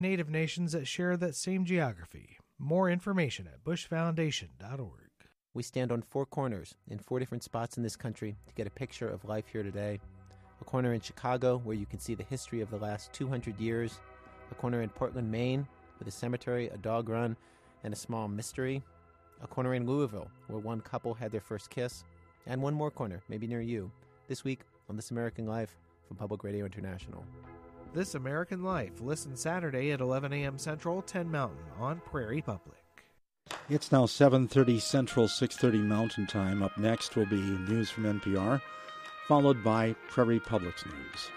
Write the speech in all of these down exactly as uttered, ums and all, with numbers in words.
Native nations that share that same geography. More information at bush foundation dot org. We stand on four corners in four different spots in this country to get a picture of life here today. A corner in Chicago where you can see the history of the last two hundred years. A corner in Portland, Maine with a cemetery, a dog run, and a small mystery. A corner in Louisville where one couple had their first kiss. And one more corner, maybe near you, this week on This American Life from Public Radio International. This American Life. Listen Saturday at eleven a.m. Central, ten Mountain on Prairie Public. It's now seven thirty Central, six thirty Mountain Time. Up next will be news from N P R, followed by Prairie Public's news.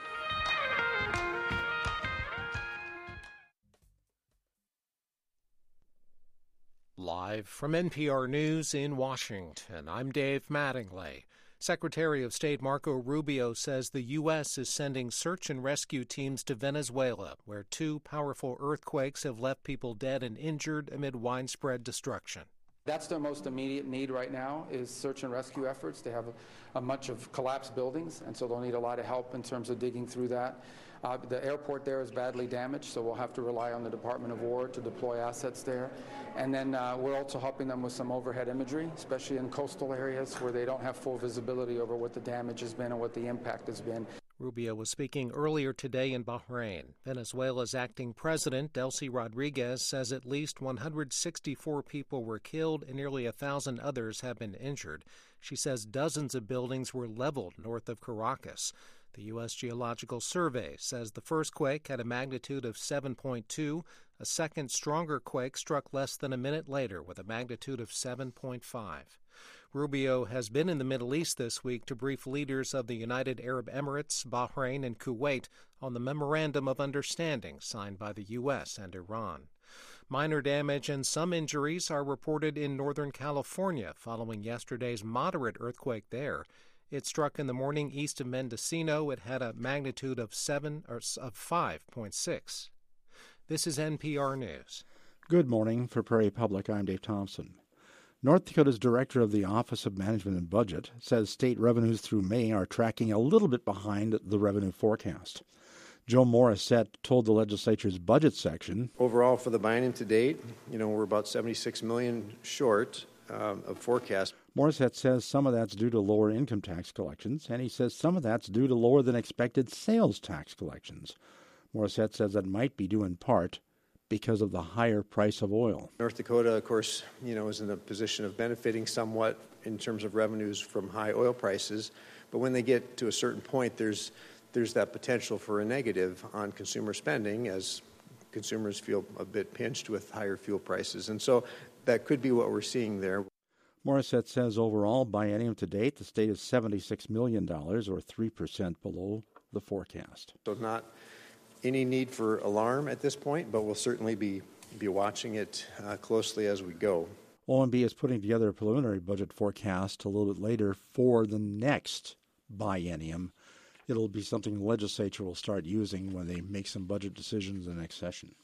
Live from N P R News in Washington, I'm Dave Mattingly. Secretary of State Marco Rubio says the U S is sending search and rescue teams to Venezuela, where two powerful earthquakes have left people dead and injured amid widespread destruction. That's their most immediate need right now is search and rescue efforts. They have a, a much of collapsed buildings, and so they'll need a lot of help in terms of digging through that. Uh, the airport there is badly damaged, so we'll have to rely on the Department of War to deploy assets there. And then uh, we're also helping them with some overhead imagery, especially in coastal areas where they don't have full visibility over what the damage has been and what the impact has been. Rubio was speaking earlier today in Bahrain. Venezuela's acting president, Delcy Rodriguez, says at least one hundred sixty-four people were killed and nearly one thousand others have been injured. She says dozens of buildings were leveled north of Caracas. The U S Geological Survey says the first quake had a magnitude of seven point two. A second, stronger quake struck less than a minute later with a magnitude of seven point five. Rubio has been in the Middle East this week to brief leaders of the United Arab Emirates, Bahrain, and Kuwait on the Memorandum of Understanding signed by the U S and Iran. Minor damage and some injuries are reported in Northern California following yesterday's moderate earthquake there. It struck in the morning east of Mendocino. It had a magnitude of seven or of five point six. This is N P R News. Good morning. For Prairie Public, I'm Dave Thompson. North Dakota's director of the Office of Management and Budget says state revenues through May are tracking a little bit behind the revenue forecast. Joe Morissette told the legislature's budget section, overall, for the biennium to date, you know, we're about seventy-six million dollars short um, of forecast. Morissette says some of that's due to lower income tax collections, and he says some of that's due to lower than expected sales tax collections. Morissette says that might be due in part because of the higher price of oil. North Dakota, of course, you know, is in a position of benefiting somewhat in terms of revenues from high oil prices, but when they get to a certain point, there's there's that potential for a negative on consumer spending as consumers feel a bit pinched with higher fuel prices, and so that could be what we're seeing there. Morissette says overall, biennium to date, the state is seventy-six million dollars, or three percent below the forecast. So not any need for alarm at this point, but we'll certainly be, be watching it uh, closely as we go. O M B is putting together a preliminary budget forecast a little bit later for the next biennium. It'll be something the legislature will start using when they make some budget decisions in the next session.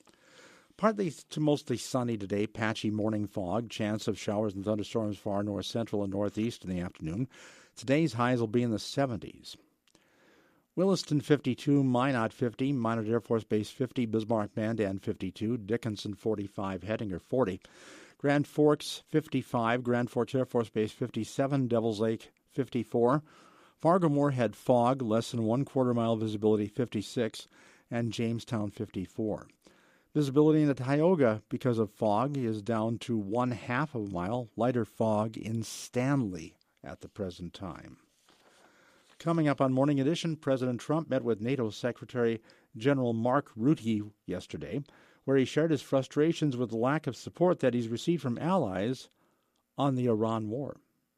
Partly to mostly sunny today, patchy morning fog, chance of showers and thunderstorms far north central and northeast in the afternoon. Today's highs will be in the seventies. Williston fifty-two, Minot fifty, Minot Air Force Base fifty, Bismarck Mandan fifty-two, Dickinson forty-five, Hettinger forty, Grand Forks fifty-five, Grand Forks Air Force Base fifty-seven, Devils Lake fifty-four, Fargo-Moorhead fog, less than one quarter mile visibility fifty-six, and Jamestown fifty-four. Visibility in the Tioga, because of fog, is down to one half of a mile. Lighter fog in Stanley at the present time. Coming up on Morning Edition, President Trump met with NATO Secretary General Mark Rutte yesterday, where he shared his frustrations with the lack of support that he's received from allies on the Iran war.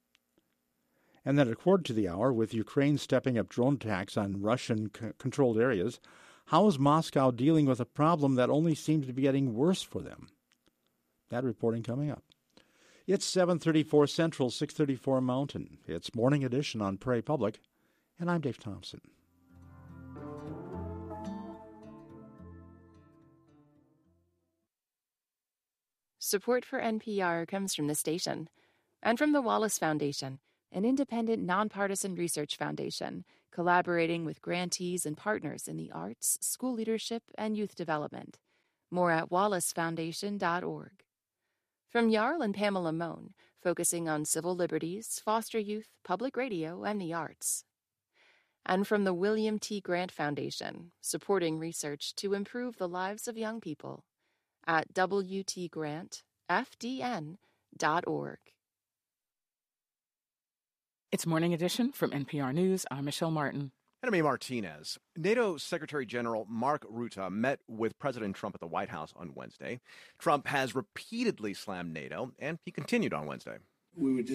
And then at a quarter to the hour, with Ukraine stepping up drone attacks on Russian-controlled areas, how is Moscow dealing with a problem that only seems to be getting worse for them? That reporting coming up. It's seven thirty-four Central, six thirty-four Mountain. It's Morning Edition on Prairie Public, and I'm Dave Thompson. Support for N P R comes from the station and from the Wallace Foundation, an independent, nonpartisan research foundation collaborating with grantees and partners in the arts, school leadership, and youth development. More at wallace foundation dot org. From Jarl and Pamela Mohn, focusing on civil liberties, foster youth, public radio, and the arts. And from the William T. Grant Foundation, supporting research to improve the lives of young people, at w t grant f d n dot org. It's Morning Edition from N P R News. I'm Michelle Martin. And I'm A. Martinez. NATO Secretary General Mark Rutte met with President Trump at the White House on Wednesday. Trump has repeatedly slammed NATO, and he continued on Wednesday. We would